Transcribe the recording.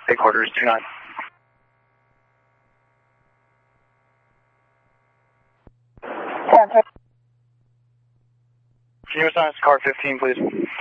Headquarters 29. Can you assign us to car 15, please?